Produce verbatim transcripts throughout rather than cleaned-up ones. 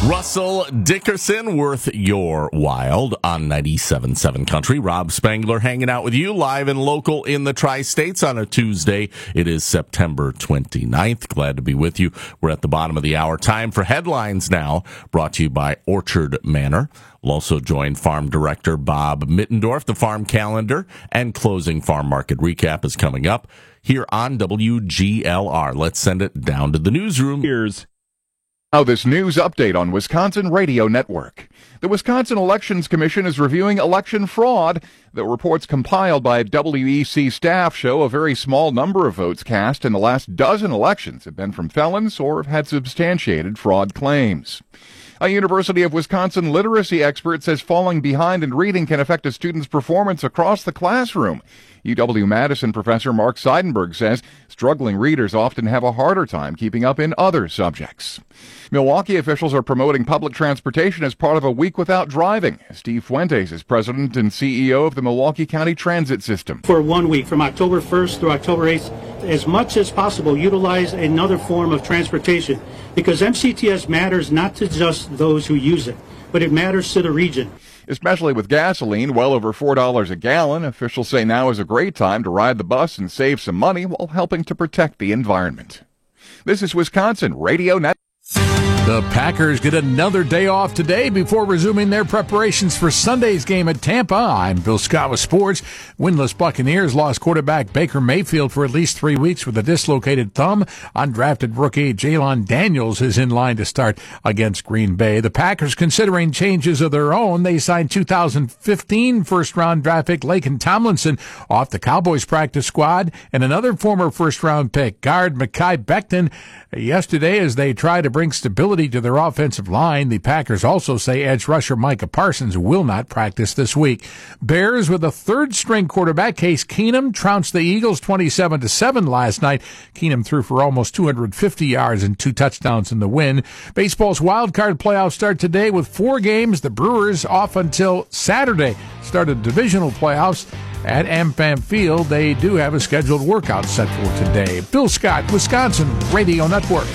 Russell Dickerson, Worth Your Wild on ninety-seven point seven Country. Rob Spangler hanging out with you live and local in the Tri-States on a Tuesday. It is September twenty-ninth. Glad to be with you. We're at the bottom of the hour. Time for headlines now, brought to you by Orchard Manor. We'll also join Farm Director Bob Mittendorf. The farm calendar and closing farm market recap is coming up here on W G L R. Let's send it down to the newsroom. Here's Now this news update on Wisconsin Radio Network. The Wisconsin Elections Commission is reviewing election fraud. The reports compiled by W E C staff show a very small number of votes cast in the last dozen elections have been from felons or have had substantiated fraud claims. A University of Wisconsin literacy expert says falling behind in reading can affect a student's performance across the classroom. U W-Madison professor Mark Seidenberg says struggling readers often have a harder time keeping up in other subjects. Milwaukee officials are promoting public transportation as part of a week without driving. Steve Fuentes is president and C E O of the Milwaukee County Transit System. For one week, from October first through October eighth, as much as possible, utilize another form of transportation, because M C T S matters not to just those who use it, but it matters to the region. Especially with gasoline well over four dollars a gallon, officials say now is a great time to ride the bus and save some money while helping to protect the environment. This is Wisconsin Radio Net. The Packers get another day off today before resuming their preparations for Sunday's game at Tampa. I'm Bill Scott with sports. Winless Buccaneers lost quarterback Baker Mayfield for at least three weeks with a dislocated thumb. Undrafted rookie Jalen Daniels is in line to start against Green Bay. The Packers considering changes of their own. They signed two thousand fifteen first-round draft pick Laken Tomlinson off the Cowboys practice squad and another former first-round pick, guard Mekhi Becton, yesterday as they try to bring stability to their offensive line. The Packers also say edge rusher Micah Parsons will not practice this week. Bears with a third-string quarterback, Case Keenum, trounced the Eagles twenty-seven to seven last night. Keenum threw for almost two hundred fifty yards and two touchdowns in the win. Baseball's wild card playoffs start today with four games. The Brewers off until Saturday. Started divisional playoffs at AmFam Field. They do have a scheduled workout set for today. Bill Scott, Wisconsin Radio Network.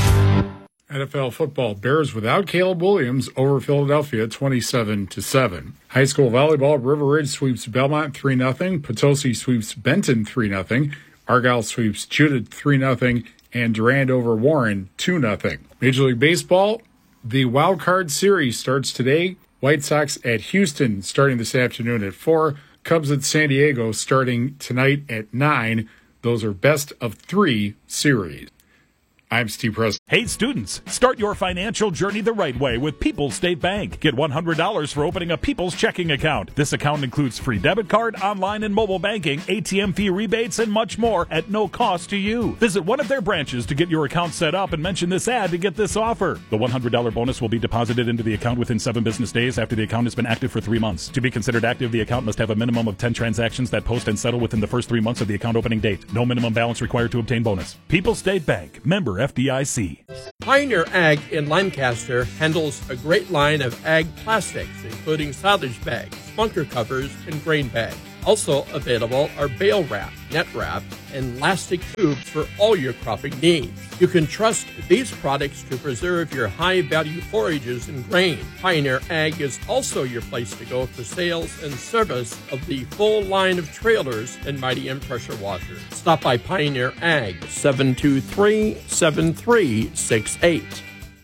N F L football, Bears without Caleb Williams over Philadelphia twenty-seven to seven. High school volleyball, River Ridge sweeps Belmont three nothing. Potosi sweeps Benton three nothing. Argyle sweeps Judith three nothing. And Durand over Warren two nothing. Major League Baseball, the Wild Card Series starts today. White Sox at Houston starting this afternoon at four. Cubs at San Diego starting tonight at nine. Those are best of three series. I'm Steve President. Hey students, start your financial journey the right way with People's State Bank. Get one hundred dollars for opening a People's checking account. This account includes free debit card, online and mobile banking, A T M fee rebates, and much more at no cost to you. Visit one of their branches to get your account set up and mention this ad to get this offer. The one hundred dollars bonus will be deposited into the account within seven business days after the account has been active for three months. To be considered active, the account must have a minimum of ten transactions that post and settle within the first three months of the account opening date. No minimum balance required to obtain bonus. People's State Bank, member F D I C. Pioneer Ag in Lancaster handles a great line of ag plastics, including silage bags, bunker covers, and grain bags. Also available are bale wrap, net wrap, and elastic tubes for all your cropping needs. You can trust these products to preserve your high-value forages and grain. Pioneer Ag is also your place to go for sales and service of the full line of trailers and Mighty M pressure washers. Stop by Pioneer Ag, seven two three, seven three six eight.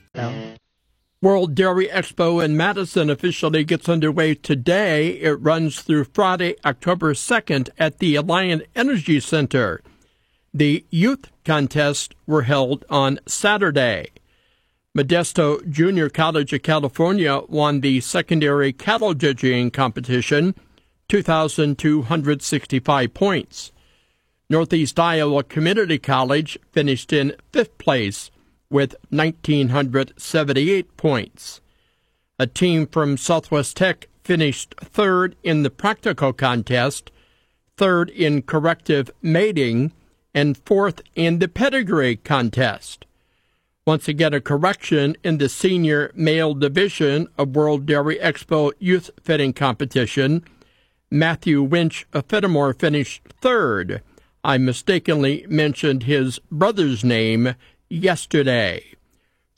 World Dairy Expo in Madison officially gets underway today. It runs through Friday, October second at the Alliant Energy Center. The youth contests were held on Saturday. Modesto Junior College of California won the secondary cattle judging competition, two thousand two hundred sixty-five points. Northeast Iowa Community College finished in fifth place with one thousand nine hundred seventy-eight points. A team from Southwest Tech finished third in the practical contest, third in corrective mating, and fourth in the pedigree contest. Once again, a correction in the senior male division of World Dairy Expo Youth Fitting Competition. Matthew Winch of Fittimore finished third. I mistakenly mentioned his brother's name yesterday.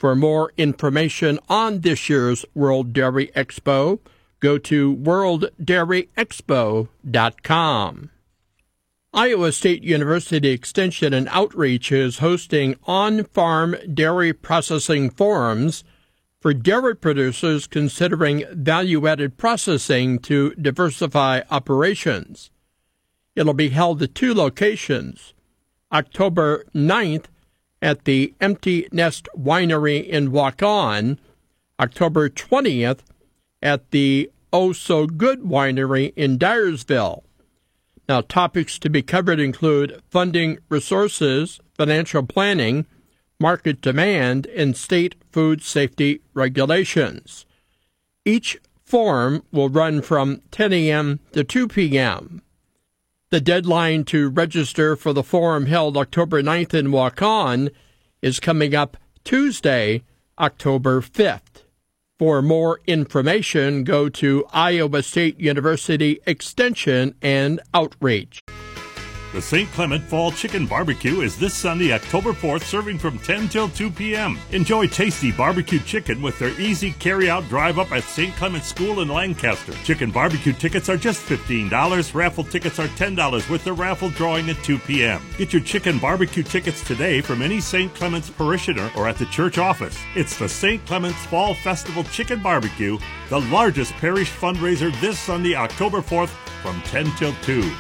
For more information on this year's World Dairy Expo, go to world dairy expo dot com. Iowa State University Extension and Outreach is hosting on-farm dairy processing forums for dairy producers considering value-added processing to diversify operations. It'll be held at two locations, October ninth at the Empty Nest Winery in Waukon, October twentieth at the Oh So Good Winery in Dyersville. Now, topics to be covered include funding resources, financial planning, market demand, and state food safety regulations. Each forum will run from ten a.m. to two p.m. The deadline to register for the forum held October ninth in Waukon is coming up Tuesday, October fifth. For more information, go to Iowa State University Extension and Outreach. The Saint Clement Fall Chicken Barbecue is this Sunday, October fourth, serving from ten till two p.m. Enjoy tasty barbecue chicken with their easy carry-out drive-up at Saint Clement School in Lancaster. Chicken barbecue tickets are just fifteen dollars. Raffle tickets are ten dollars with the raffle drawing at two p.m. Get your chicken barbecue tickets today from any Saint Clement's parishioner or at the church office. It's the Saint Clement's Fall Festival Chicken Barbecue, the largest parish fundraiser this Sunday, October fourth, from ten till two.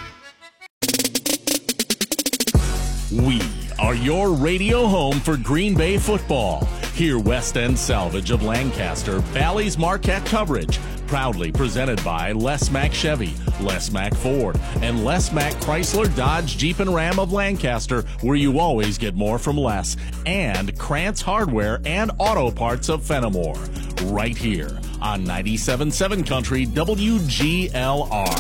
We are your radio home for Green Bay football. Hear West End Salvage of Lancaster, Valley's Marquette coverage. Proudly presented by Les Mack Chevy, Les Mack Ford, and Les Mack Chrysler, Dodge, Jeep, and Ram of Lancaster, where you always get more from less. And Krantz Hardware and Auto Parts of Fenimore. Right here on ninety-seven point seven Country W G L R.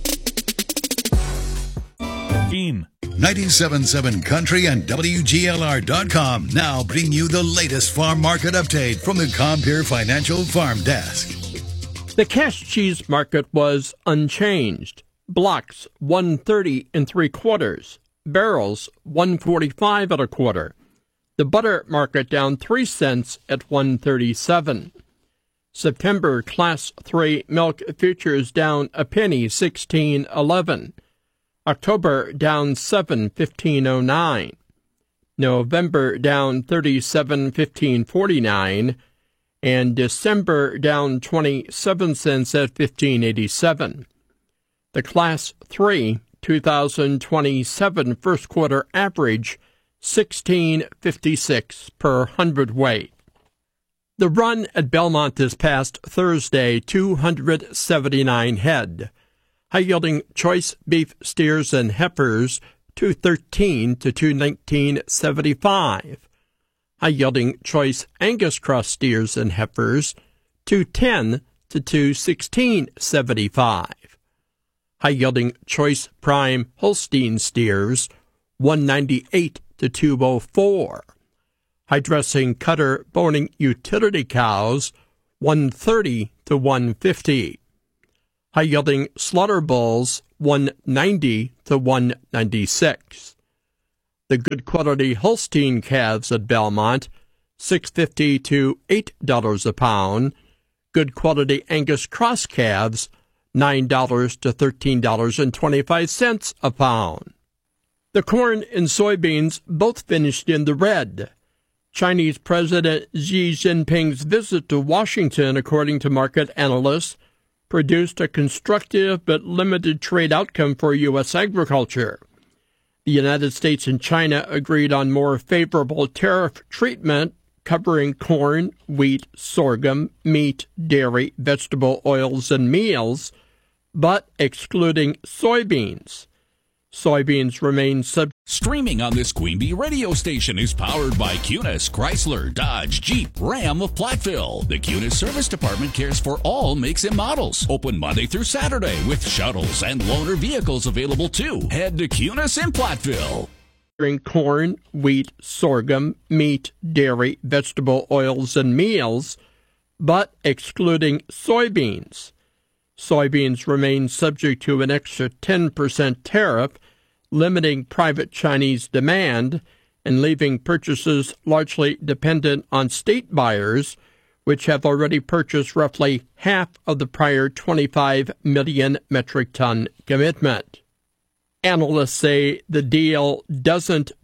Dean. ninety-seven point seven Country and W G L R dot com now bring you the latest farm market update from the Compeer Financial Farm Desk. The cash cheese market was unchanged. Blocks one thirty and three quarters, barrels one forty-five and a quarter. The butter market down three cents at one thirty-seven. September Class three milk futures down a penny, sixteen eleven. October down seven, fifteen oh nine. November down thirty-seven, fifteen forty-nine. And December down twenty-seven cents at fifteen eighty-seven. The Class three twenty twenty-seven first quarter average sixteen fifty-six per hundredweight. The run at Belmont this past Thursday, two hundred seventy-nine head. High-yielding choice beef steers and heifers, two thirteen to two nineteen seventy-five. High-yielding choice Angus cross steers and heifers, two ten to two sixteen seventy-five. High-yielding choice prime Holstein steers, one ninety-eight to two oh four. High-dressing cutter boning utility cows, one thirty to one fifty. High-yielding slaughter bulls, one ninety to one ninety-six. The good quality Holstein calves at Belmont, six fifty to eight dollars a pound. Good quality Angus cross calves, nine dollars to thirteen dollars and twenty-five cents a pound. The corn and soybeans both finished in the red. Chinese President Xi Jinping's visit to Washington, according to market analysts, produced a constructive but limited trade outcome for U S agriculture. The United States and China agreed on more favorable tariff treatment covering corn, wheat, sorghum, meat, dairy, vegetable oils, and meals, but excluding soybeans. Soybeans remain sub. Streaming on this Queen Bee radio station is powered by Cunis, Chrysler, Dodge, Jeep, Ram of Platteville. The Cunis Service Department cares for all makes and models. Open Monday through Saturday with shuttles and loaner vehicles available too. Head to Cunis in Platteville. Corn, wheat, sorghum, meat, dairy, vegetable oils, and meals, but excluding soybeans. Soybeans remain subject to an extra ten percent tariff, limiting private Chinese demand and leaving purchases largely dependent on state buyers, which have already purchased roughly half of the prior twenty-five million metric ton commitment. Analysts say the deal doesn't